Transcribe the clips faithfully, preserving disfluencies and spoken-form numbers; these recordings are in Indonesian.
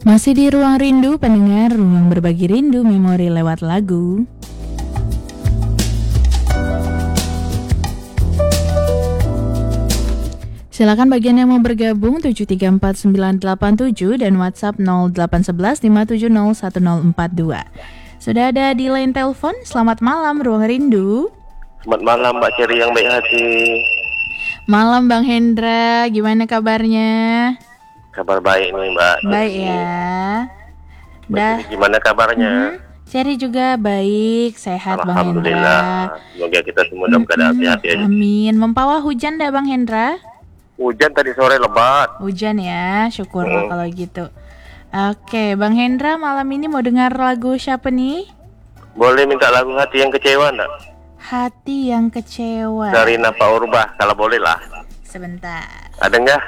Masih di Ruang Rindu, pendengar, ruang berbagi rindu memori lewat lagu. Silakan bagian yang mau bergabung tujuh tiga empat sembilan delapan tujuh dan WhatsApp nol delapan satu satu lima tujuh nol satu nol empat dua. Sudah ada di line telepon. Selamat malam Ruang Rindu. Selamat malam Mbak Ceri yang baik hati. Malam Bang Hendra, gimana kabarnya? Kabar baik nih Mbak. Baik ya. Dah. Gimana kabarnya? Hmm, Ceri juga baik, sehat Bang Hendra. Alhamdulillah. Semoga kita semua dalam keadaan Mm-mm, sehat ya. Amin. Membawa hujan dah Bang Hendra? Hujan tadi sore lebat. Hujan ya, syukurlah Hmm. kalau gitu. Oke, Bang Hendra malam ini mau dengar lagu siapa nih? Boleh minta lagu hati yang kecewa enggak? Hati yang kecewa. Dari Napa Urbah, kalau boleh lah. Sebentar. Ada enggak?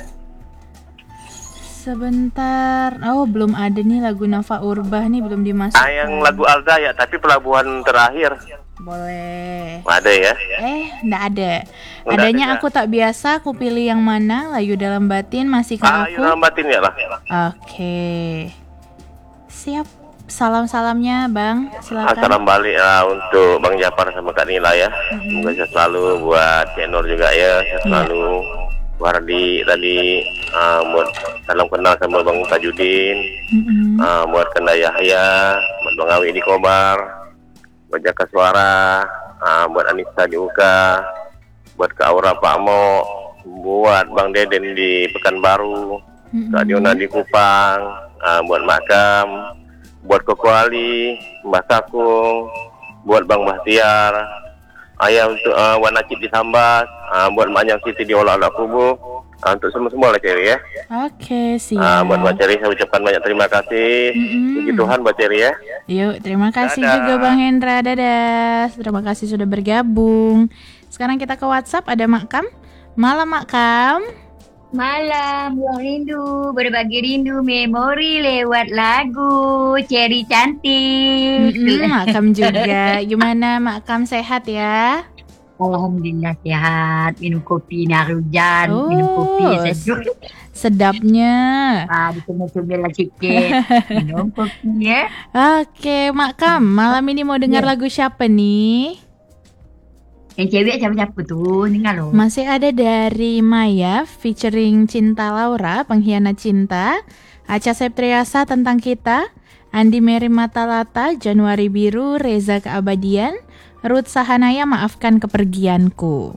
Sebentar. Oh, belum ada nih lagu Nafa Urbah nih, belum dimasukkan. Ah, yang lagu Alda ya, tapi pelabuhan terakhir. Boleh. Ada ya? Eh, enggak ada. Nggak Adanya ada. Aku Tak Biasa, Aku Pilih Yang Mana, Layu Dalam Batin, Masihkah Ah, Aku? Ayo batin ya lah. Oke. Siap. Salam-salamnya, Bang. Silakan. Salam balik lah untuk Bang Japar sama Kak Nila ya. Semoga sehat selalu buat Tenor juga ya. Sehat selalu. Wardi tadi uh, buat salam kenal sama Bang Tajudin. Mm-mm. Uh, buat Kenda Yahya, buat Bang Awi di Kobar, buat Jaka Suara, uh, buat Anissa di Uka, buat Kak Aura Pak Mo, buat Bang Deden di Pekanbaru, Kak Diona di Kupang, uh, buat Makam, buat Koko Ali, Mbah Sakung, buat Bang Bahtiar, ayah untuk uh, Wan Acip di Sambas, uh, buat Manyang Siti di Olah-Olah Kubu, uh, untuk semua-semua lah Ceri ya. Oke, siap. Uh, buat Mbak Ceri saya ucapkan banyak terima kasih. Mm-mm. Puji Tuhan Mbak Ceri ya. Yuk, terima kasih Dadah. juga Bang Hendra. Dadah. Terima kasih sudah bergabung. Sekarang kita ke WhatsApp, ada Makam. Malam Makam. Malam, ruang rindu, berbagi rindu memori lewat lagu Ceri cantik. Mm-mm, Makam juga. Gimana Makam, sehat ya? Alhamdulillah sehat. Minum kopi ni hari hujan, Oh, minum kopi sejuk. Sedapnya. Ah, dicemil-cemil lah sikit. Minum kopi ya. Oke, Makam. Malam ini mau dengar Ya. lagu siapa nih? Yang cewek siapa-siapa tu, dengar loh. Masih ada dari Maya featuring Cinta Laura, Pengkhianat Cinta, Acha Septriasa, Tentang Kita, Andi Mary Matalata, Januari Biru, Reza Keabadian, Ruth Sahanaya, Maafkan Kepergianku.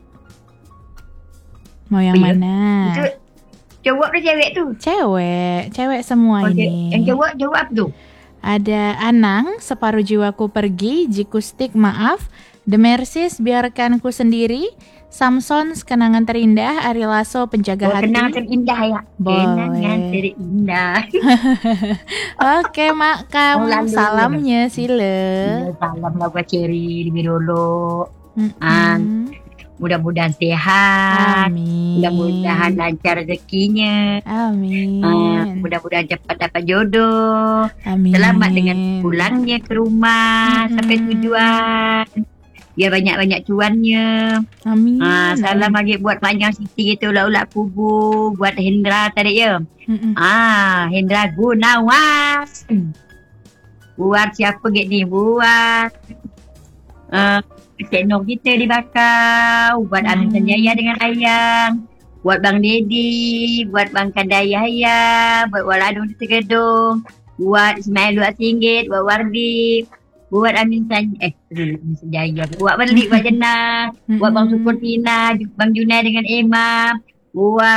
Mau yang Oh, iya? mana? Itu cowok ke cewek tu? Cewek, cewek semua Oh, ini. Yang cowok, cowok apa tu? Ada Anang, Separuh Jiwaku Pergi, Jikustik Maaf, The Mercies, Biarkan Ku Sendiri, Samsons, Kenangan Terindah, Ari Lasso, Penjaga Oh, Hati. kenangan terindah ya. Boleh. Kenangan terindah. Oke, Makam, Oh, lalu. salamnya sila. Salam lah buat Ceri lebih dulu. Mm-mm. Ah, Mudah-mudahan sehat. Amin. Mudah-mudahan lancar rezekinya. Amin. Ah, mudah-mudahan cepat dapat jodoh. Amin. Selamat dengan pulangnya ke rumah Mm-mm. sampai tujuan. Biar banyak-banyak cuannya. Amin. Ah, salam lagi buat Manyang Siti gitu ulat-ulat kubu. Buat Hendra tadi ya. Mm-mm. Ah, Hendra Gunawan. Buat siapa gitu ni? Buat uh, Tenor kita di Bakau. Buat Hmm. Amin Sanjaya dengan Ayang. Buat Bang Dedi. Buat Bang Kandaya Ayah. Buat Waladung di Tegedung. Buat Ismail Luat Singgit. Buat Wardi. Buat Amin Sanjaya. Eh, Amin Sanjaya. Buat Balik, buat Jenah. Buat Bang Sukur Tina. Bang Junai dengan Emma. Buat